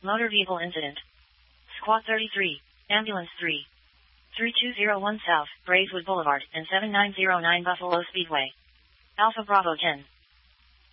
Motor vehicle incident. Squad 33, Ambulance 3. 3201 South, Braeswood Boulevard, and 7909 Buffalo Speedway. Alpha Bravo 10.